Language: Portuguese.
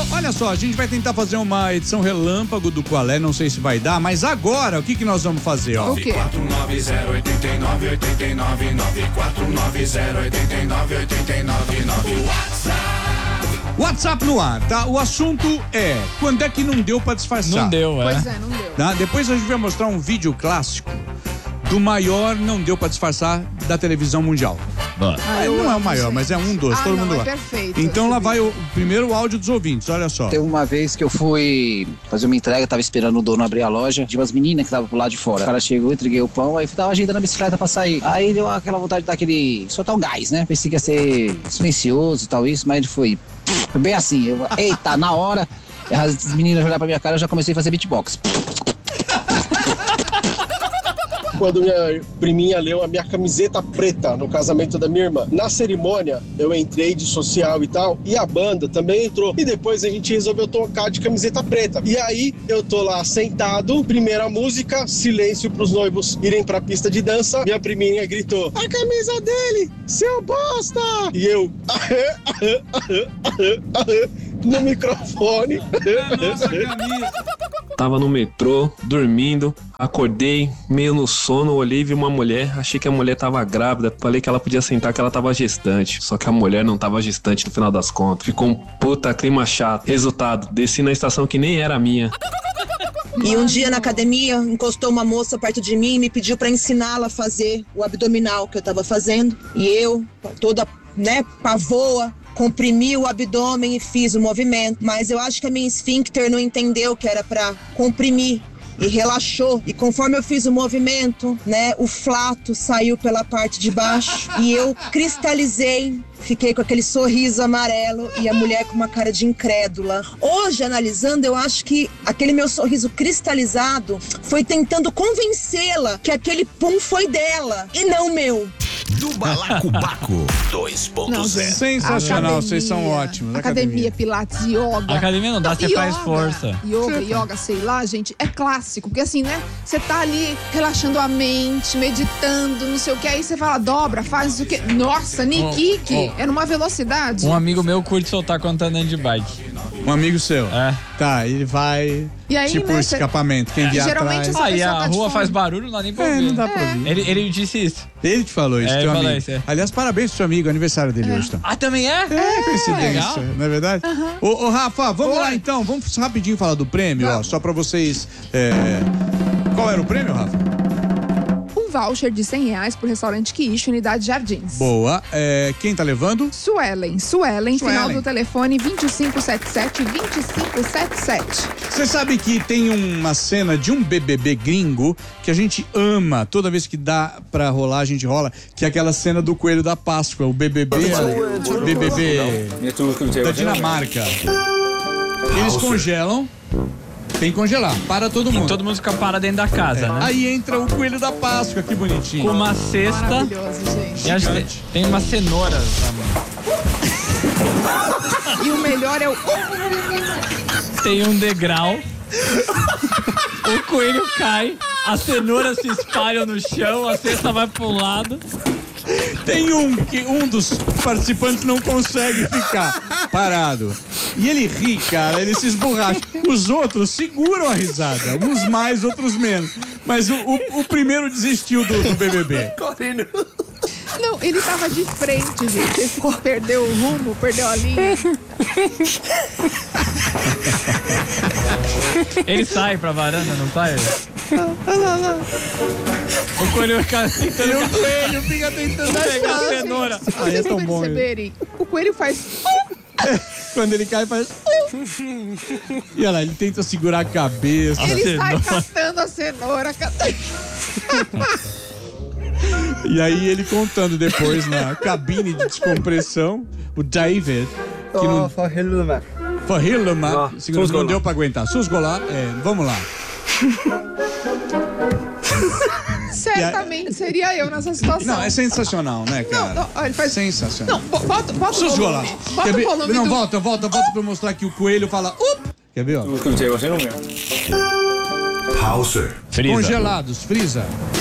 Olha só, a gente vai tentar fazer uma edição relâmpago do Qual é, não sei se vai dar, mas agora, o que nós vamos fazer, ó? O quê? 949-89-89. WhatsApp no ar, tá? O assunto é, quando é que não deu pra disfarçar? Não deu, Pois é, não deu. Tá? Depois a gente vai mostrar um vídeo clássico do maior não deu pra disfarçar da televisão mundial. Não é o maior, mas é um dos, todo mundo é lá. perfeito. Então lá vai o primeiro áudio dos ouvintes, olha só. Teve uma vez que eu fui fazer uma entrega, tava esperando o dono abrir a loja, de umas meninas que estavam pro lado de fora. O cara chegou, entreguei o pão, aí tava ajeitando a bicicleta pra sair. Aí deu aquela vontade de dar aquele, soltar um gás, né? Pensei que ia ser silencioso e tal isso, mas ele foi bem assim. Eita, na hora, as meninas olharam pra minha cara, eu já comecei a fazer beatbox. Quando minha priminha leu a minha camiseta preta no casamento da minha irmã. Na cerimônia, eu entrei de social e tal, e a banda também entrou. E depois a gente resolveu tocar de camiseta preta. E aí, eu tô lá sentado, primeira música, silêncio pros noivos irem pra pista de dança. Minha priminha gritou, a camisa dele, seu bosta! E eu, no microfone. Nossa camisa. Tava no metrô, dormindo, acordei, meio no sono, olhei e vi uma mulher, achei que a mulher tava grávida, falei que ela podia sentar que ela tava gestante, só que a mulher não tava gestante no final das contas. Ficou um puta clima chato. Resultado, desci na estação que nem era minha. E um dia na academia, encostou uma moça perto de mim e me pediu pra ensiná-la a fazer o abdominal que eu tava fazendo. E eu, toda, pavoa, comprimi o abdômen e fiz o movimento, mas eu acho que a minha esfíncter não entendeu que era pra comprimir e relaxou. E conforme eu fiz o movimento, o flato saiu pela parte de baixo e eu cristalizei, fiquei com aquele sorriso amarelo e a mulher com uma cara de incrédula. Hoje, analisando, eu acho que aquele meu sorriso cristalizado foi tentando convencê-la que aquele pum foi dela e não meu. Do Balacobaco 2.0. Sensacional, vocês são ótimos. Academia, pilates, yoga. Academia não dá, você faz força. Yoga, sei lá, gente, é clássico. Porque assim, você tá ali relaxando a mente, meditando, não sei o que. Aí você fala, dobra, faz isso o que. Nossa, Nikiki, é numa velocidade. Um amigo meu curte soltar quando tá andando de bike. Um amigo seu? É. Tá, ele vai, e aí, tipo escapamento, quem vier geralmente atrás. E a tá rua faz barulho, não dá nem pra ouvir. Não dá pra ouvir. Ele disse isso. Ele te falou isso, ele teu falou amigo. isso, é. Aliás, parabéns pro seu amigo, aniversário dele hoje, então. Ah, também é? É, coincidência, legal. não é verdade? Ô, Rafa, vamos lá então, vamos rapidinho falar do prêmio, ó, só pra vocês... Qual era o prêmio, Rafa? Um voucher de R$100 pro restaurante Quiche, Unidade Jardins. Boa. Quem tá levando? Suelen, final do telefone 2577-2577. Você sabe que tem uma cena de um BBB gringo que a gente ama, toda vez que dá pra rolar, a gente rola, que é aquela cena do Coelho da Páscoa, o BBB da Dinamarca. Eles congelam. Tem que congelar, para todo mundo. E todo mundo fica parado dentro da casa, né? Aí entra o Coelho da Páscoa, que bonitinho. Com uma cesta. Maravilhoso, gente. E acho que tem umas cenouras na mão. E o melhor é o... Tem um degrau. O coelho cai, as cenouras se espalham no chão, a cesta vai pro lado. Tem um dos participantes não consegue ficar parado. E ele ri, cara, ele se esborracha. Os outros seguram a risada, uns mais, outros menos. Mas o primeiro desistiu do BBB. Não, ele tava de frente, gente. Ele perdeu o rumo, perdeu a linha. Ele sai pra varanda, não sai? O coelho fica tentando... E o coelho fica tentando pegar a achar. cenoura. Se vocês é tão bom, perceberem, o coelho faz... Quando ele cai, faz... E olha lá, ele tenta segurar a cabeça. Ele sai catando a cenoura. E aí ele contando depois na cabine de descompressão, o David, que não... Fahilma, não deu pra aguentar. Susgolar, vamos lá. Certamente seria eu nessa situação. Não, é sensacional, né, cara? Não, ele faz... Sensacional. Não, bota o Susgolar. volume. Bota o volume Não, do... volta pra eu mostrar que o coelho fala... Quer ver, ó? Pauser. Congelados, frisa.